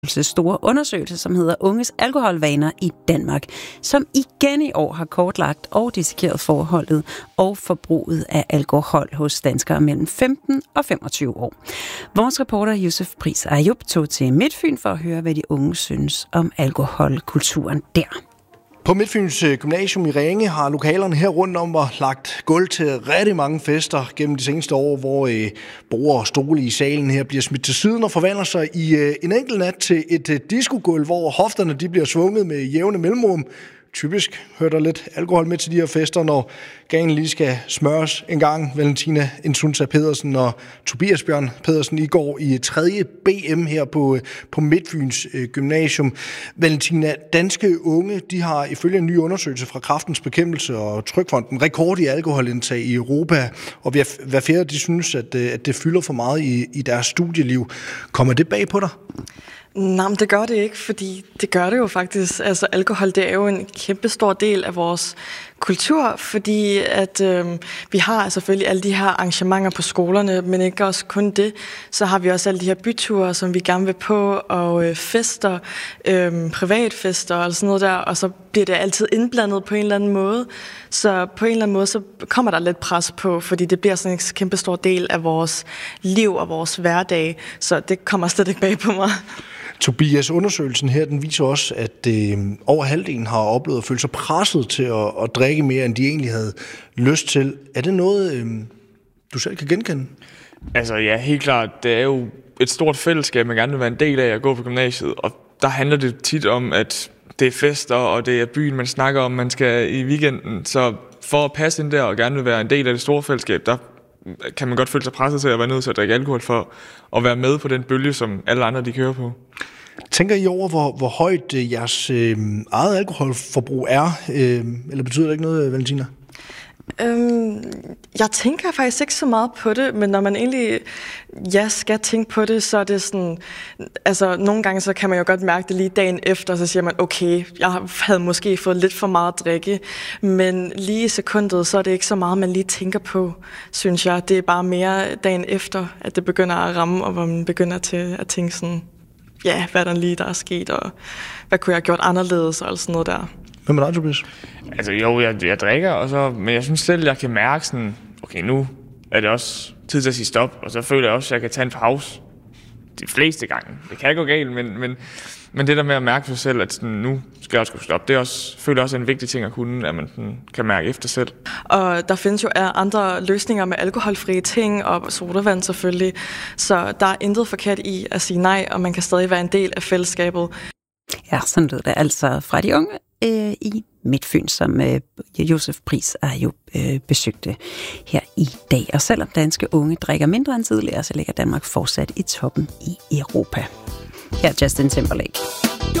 store undersøgelse, som hedder Unges alkoholvaner i Danmark, som igen i år har kortlagt og dissekeret forholdet og forbruget af alkohol hos danskere mellem 15 og 25 år. Vores reporter Yusuf Pris Ayub tog til Midtfyn for at høre, hvad de unge synes om alkoholkulturen der. På Midtfyns Gymnasium i Ringe har lokalerne her rundt om lagt gulv til rigtig mange fester gennem de seneste år, hvor borde og stole i salen her bliver smidt til siden og forvandler sig i en enkelt nat til et discogulv, hvor hofterne de bliver svunget med jævne mellemrum. Typisk hører der lidt alkohol med til de her fester, når ganen lige skal smøres en gang. Valentina Insunza Pedersen og Tobias Bjørn Pedersen, I går i 3. BM her på Midtfyns Gymnasium. Valentina, danske unge, de har ifølge en ny undersøgelse fra Kræftens Bekæmpelse og Trygfonden rekord i alkoholindtag i Europa, og hver fjerde, de synes, at det fylder for meget i deres studieliv. Kommer det bag på dig? Nej, men det gør det ikke, fordi det gør det jo faktisk. Altså alkohol, det er jo en kæmpe stor del af vores kultur, fordi at vi har selvfølgelig alle de her arrangementer på skolerne, men ikke også kun det. Så har vi også alle de her byture, som vi gerne vil på, og fester, privatfester og sådan noget der, og så bliver det altid indblandet på en eller anden måde. Så på en eller anden måde, så kommer der lidt pres på, fordi det bliver sådan en kæmpe stor del af vores liv og vores hverdag, så det kommer slet ikke bag på mig. Tobias, undersøgelsen her, den viser også, at over halvdelen har oplevet at føle sig presset til at drikke mere, end de egentlig havde lyst til. Er det noget, du selv kan genkende? Altså ja, helt klart. Det er jo et stort fællesskab, man gerne vil være en del af at gå på gymnasiet, og der handler det tit om, at det er fester, og det er byen, man snakker om, man skal i weekenden. Så for at passe ind der og gerne vil være en del af det store fællesskab, der kan man godt føle sig presset til at være nødt til at drikke alkohol for at være med på den bølge, som alle andre de kører på. Tænker I over, hvor højt jeres eget alkoholforbrug er? Eller betyder det ikke noget, Valentina? Jeg tænker faktisk ikke så meget på det, men når man egentlig skal tænke på det, så er det sådan, altså nogle gange så kan man jo godt mærke det lige dagen efter, så siger man, okay, jeg havde måske fået lidt for meget at drikke, men lige i sekundet, så er det ikke så meget, man lige tænker på, synes jeg. Det er bare mere dagen efter, at det begynder at ramme, og hvor man begynder til at tænke sådan, ja, hvad er der lige, der er sket, og hvad kunne jeg have gjort anderledes, og sådan noget der. Hvad med dig, Tobias? Altså jo, jeg drikker, men jeg synes selv, jeg kan mærke sådan, okay, nu er det også tid til at sige stop, og så føler jeg også, at jeg kan tage en pause de fleste gange. Det kan gå galt, men det der med at mærke for sig selv, at sådan, nu skal jeg også kunne stoppe, det er også, føler også en vigtig ting at kunne, at man sådan, kan mærke efter selv. Og der findes jo andre løsninger med alkoholfrie ting, og sodavand selvfølgelig, så der er intet forkert i at sige nej, og man kan stadig være en del af fællesskabet. Ja, sådan lød det altså fra de unge i Midtfyn, som Yusuf Pris Ayub besøgte her i dag. Og selvom danske unge drikker mindre end tidligere, så ligger Danmark fortsat i toppen i Europa. Her er Justin Timberlake.